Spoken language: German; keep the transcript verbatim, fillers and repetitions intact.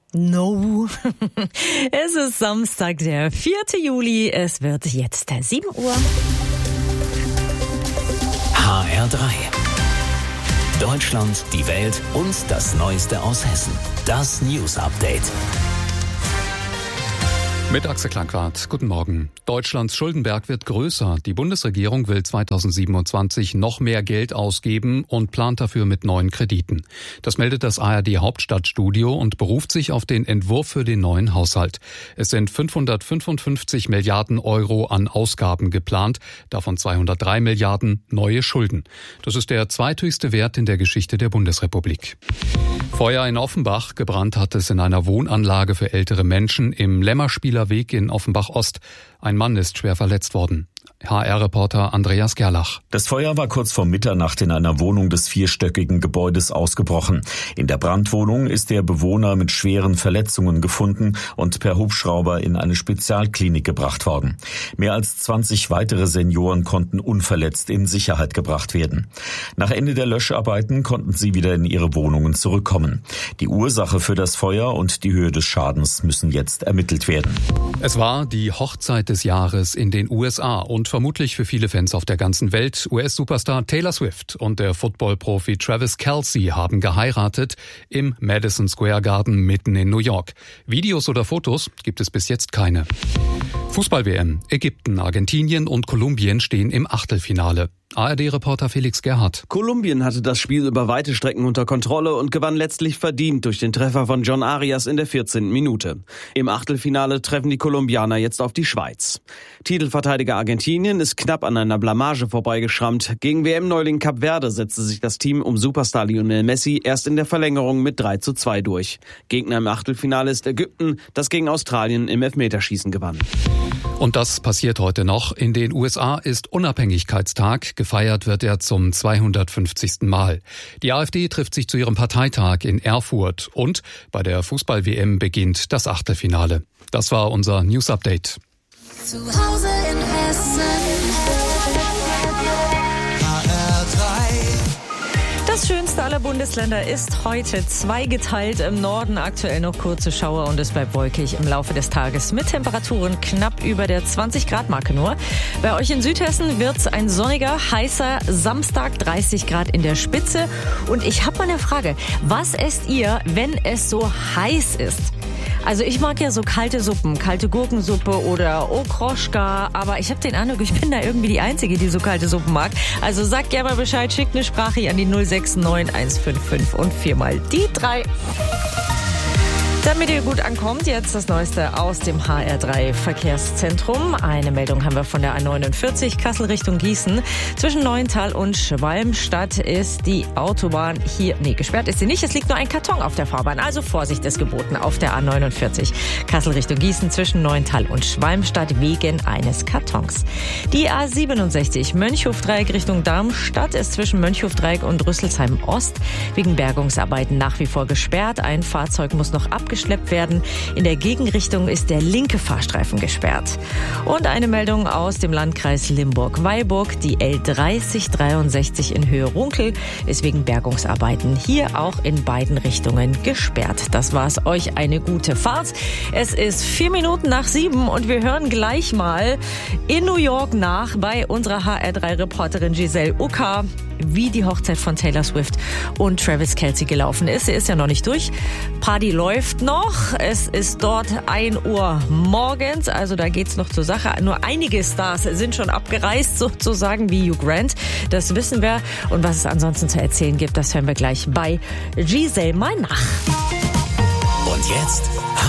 No. Es ist Samstag, der vierte Juli. Es wird jetzt sieben Uhr. H R drei. Deutschland, die Welt und das Neueste aus Hessen. Das News Update. Mit Axel Klangquart. Guten Morgen. Deutschlands Schuldenberg wird größer. Die Bundesregierung will zweitausendsiebenundzwanzig noch mehr Geld ausgeben und plant dafür mit neuen Krediten. Das meldet das A R D Hauptstadtstudio und beruft sich auf den Entwurf für den neuen Haushalt. Es sind fünfhundertfünfundfünfzig Milliarden Euro an Ausgaben geplant, davon zweihundertdrei Milliarden neue Schulden. Das ist der zweithöchste Wert in der Geschichte der Bundesrepublik. Feuer in Offenbach. Gebrannt hat es in einer Wohnanlage für ältere Menschen im Lämmerspieler Weg in Offenbach-Ost. Ein Mann ist schwer verletzt worden. H R-Reporter Andreas Gerlach. Das Feuer war kurz vor Mitternacht in einer Wohnung des vierstöckigen Gebäudes ausgebrochen. In der Brandwohnung ist der Bewohner mit schweren Verletzungen gefunden und per Hubschrauber in eine Spezialklinik gebracht worden. Mehr als zwanzig weitere Senioren konnten unverletzt in Sicherheit gebracht werden. Nach Ende der Löscharbeiten konnten sie wieder in ihre Wohnungen zurückkommen. Die Ursache für das Feuer und die Höhe des Schadens müssen jetzt ermittelt werden. Es war die Hochzeit des Jahres in den U S A und vermutlich für viele Fans auf der ganzen Welt. U S-Superstar Taylor Swift und der Football-Profi Travis Kelce haben geheiratet im Madison Square Garden mitten in New York. Videos oder Fotos gibt es bis jetzt keine. Fußball-W M. Ägypten, Argentinien und Kolumbien stehen im Achtelfinale. A R D-Reporter Felix Gerhardt. Kolumbien hatte das Spiel über weite Strecken unter Kontrolle und gewann letztlich verdient durch den Treffer von John Arias in der vierzehnten Minute. Im Achtelfinale treffen die Kolumbianer jetzt auf die Schweiz. Titelverteidiger Argentinien ist knapp an einer Blamage vorbeigeschrammt. Gegen W M-Neuling Kap Verde setzte sich das Team um Superstar Lionel Messi erst in der Verlängerung mit drei zu zwei durch. Gegner im Achtelfinale ist Ägypten, das gegen Australien im Elfmeterschießen gewann. Und das passiert heute noch. In den U S A ist Unabhängigkeitstag. Gefeiert wird er zum zweihundertfünfzigsten Mal. Die AfD trifft sich zu ihrem Parteitag in Erfurt. Und bei der Fußball-W M beginnt das Achtelfinale. Das war unser News Update. Zu Hause in Hessen. H R drei. Das schönste aller Bundesländer ist heute zweigeteilt. Im Norden aktuell noch kurze Schauer und es bleibt wolkig im Laufe des Tages mit Temperaturen knapp über der zwanzig Grad Marke nur. Bei euch in Südhessen wird's ein sonniger, heißer Samstag, dreißig Grad in der Spitze. Und ich habe mal eine Frage. Was esst ihr, wenn es so heiß ist? Also ich mag ja so kalte Suppen, kalte Gurkensuppe oder Okroschka, aber ich habe den Eindruck, ich bin da irgendwie die Einzige, die so kalte Suppen mag. Also sagt gerne mal Bescheid, schickt eine Sprache an die null sechs neun eins fünf fünf und viermal die drei. Damit ihr gut ankommt, jetzt das Neueste aus dem H R drei Verkehrszentrum. Eine Meldung haben wir von der A neunundvierzig Kassel Richtung Gießen. Zwischen Neuental und Schwalmstadt ist die Autobahn hier, nee, gesperrt ist sie nicht. Es liegt nur ein Karton auf der Fahrbahn. Also Vorsicht ist geboten auf der A neunundvierzig Kassel Richtung Gießen zwischen Neuental und Schwalmstadt wegen eines Kartons. Die A siebenundsechzig Mönchhofdreieck Richtung Darmstadt ist zwischen Mönchhofdreieck und Rüsselsheim Ost wegen Bergungsarbeiten nach wie vor gesperrt. Ein Fahrzeug muss noch ab geschleppt werden. In der Gegenrichtung ist der linke Fahrstreifen gesperrt. Und eine Meldung aus dem Landkreis Limburg-Weilburg. Die L dreißig dreiundsechzig in Höhe Runkel ist wegen Bergungsarbeiten hier auch in beiden Richtungen gesperrt. Das war's. Euch eine gute Fahrt. Es ist vier Minuten nach sieben und wir hören gleich mal in New York nach bei unserer H R drei Reporterin Giselle Ucker, wie die Hochzeit von Taylor Swift und Travis Kelce gelaufen ist. Sie ist ja noch nicht durch. Party läuft noch. Es ist dort ein Uhr morgens, also da geht's noch zur Sache. Nur einige Stars sind schon abgereist, sozusagen wie Hugh Grant. Das wissen wir. Und was es ansonsten zu erzählen gibt, das hören wir gleich bei Giselle mal nach. Und jetzt